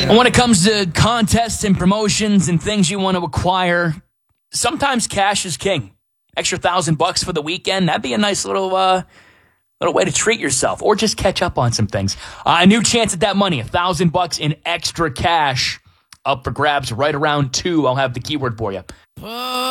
And when it comes to contests and promotions and things you want to acquire, sometimes cash is king. Extra $1,000 for the weekend, that'd be a nice little way to treat yourself or just catch up on some things. A new chance at that money, $1,000 in extra cash up for grabs right around 2. I'll have the keyword for you.